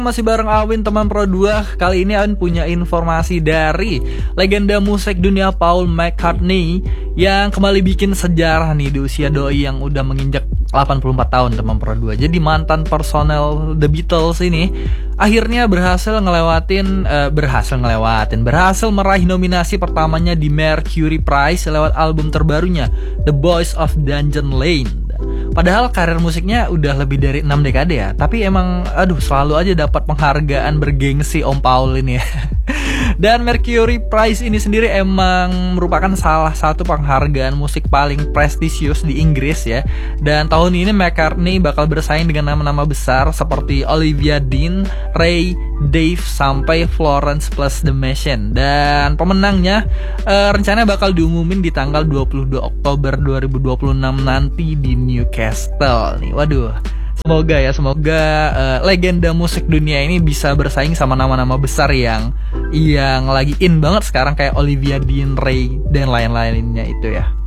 Masih bareng Alwin teman Pro 2. Kali ini Alwin punya informasi dari legenda musik dunia Paul McCartney yang kembali bikin sejarah nih di usia doi yang udah menginjak 84 tahun teman Pro 2. Jadi mantan personel The Beatles ini akhirnya berhasil meraih nominasi pertamanya di Mercury Prize lewat album terbarunya The Boys of Dungeon Lane. Padahal karir musiknya udah lebih dari 6 dekade ya, tapi emang selalu aja dapat penghargaan bergengsi Om Paul ini ya. Dan Mercury Prize ini sendiri emang merupakan salah satu penghargaan musik paling prestisius di Inggris ya. Dan tahun ini McCartney bakal bersaing dengan nama-nama besar seperti Olivia Dean, Ray, Dave, sampai Florence plus The Machine. Dan pemenangnya rencananya bakal diumumin di tanggal 22 Oktober 2026 nanti di Newcastle nih. Waduh, Semoga legenda musik dunia ini bisa bersaing sama nama-nama besar yang lagi in banget sekarang kayak Olivia Dean, Ray, dan lain-lainnya itu ya.